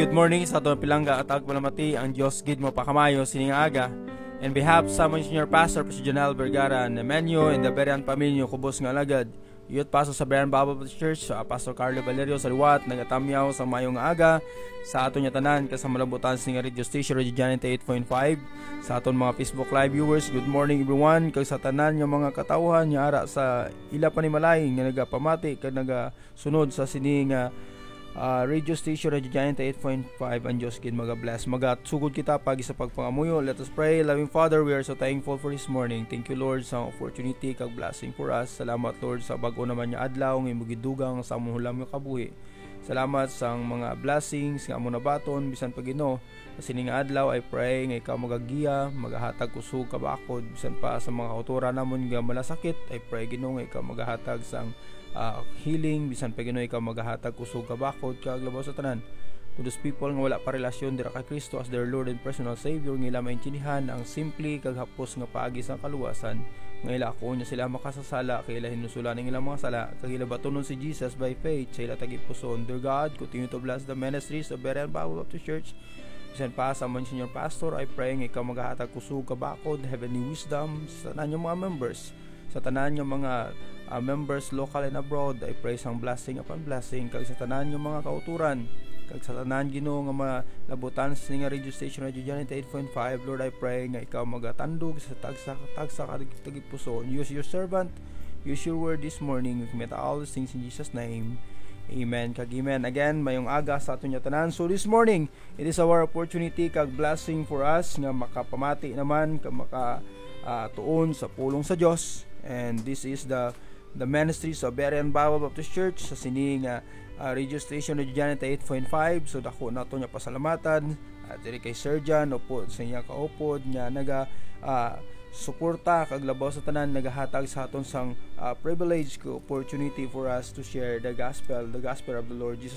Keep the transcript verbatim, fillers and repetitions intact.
Good morning sa aton pilangga at agpalamati ang Dios gid mo pakamayo sining aga. In behalf sa mga senior pastor President Janelle Vergara and Menyo and the Berian Pamilyo Kubos nga alagad, youth pastor sa Berian Baptist Church, sa Pastor Carlo Valerio sa liwat nagatamyaw sa mayong aga sa aton nya tanan kasama malabutan sining radio station Radio Janet eight point five. Sa aton mga Facebook live viewers, good morning everyone. Kag sa tanan nga mga katawhan nya ara sa ila panimalay nga nagapamati kag nagasunod sa sining nga Uh, radio station Radio Giant eight point five. Ang Diyos gid maga-bless. Magat-sugod kita pagi sa pagpangamuyo. Let us pray. Loving Father, we are so thankful for this morning. Thank you Lord sa opportunity kag blessing for us. Salamat Lord sa bag-o naman nga adlaw nga imugidugang sa among hulam nga kabuhi. Salamat sa mga blessings nga among nabaton bisan pa Ginoo. Sa sining adlaw I pray nga ikaw magagiya, magahatag kusog kabakod bisan pa sa mga kauturan namon nga malasakit. I pray Ginoo nga ikaw magahatag sang Uh, healing bisan pa Ginoo ikaw magahatag kusog kabakod kag labaw sa tanan to those people nga wala pa relasyon dira kay Kristo as their Lord and personal Savior, nga ila maintindihan ang simple kag hapos nga paagi sa kaluwasan, nga ila ako nya sila makasasala kay ila hinusulan ning ilang mga sala kag ila batunon si Jesus by faith sa ila tagipuson. Dear God, continue to bless the ministries of Berian Baptist Church. Bisan pa sa mga senior pastor, I pray nga ikaw magahatag kusog kabakod, heavenly wisdom sa tanan mga members, sa tanan yung mga uh, members local and abroad. I pray sang blessing upon blessing kag sa tanan yung mga kauturan kag sa tanan Ginoo nga malabutan sa nga radio station Radio Janet eight point five. Lord, I pray nga ikaw magatandog sa tagsa tagsa tagipuso. Use your servant, use your word this morning. We commit all these things in Jesus name. Amen kag amen. Again, mayong aga sa aton nya tanan. So this morning, it is our opportunity kag blessing for us nga makapamati naman kag maka uh, tuon sa pulong sa Dios. And this is the the ministries of Berian Baptist Church sa sining uh, uh, radio station Radio Janet eight point five. So dako nato nya pasalamatan at uh, diri kay Sir Jan opo sa iya kaupod nya naga uh, suporta kag labaw sa tanan nagahatag sa aton sang uh, privilege ko opportunity for us to share the gospel the gospel of the Lord Jesus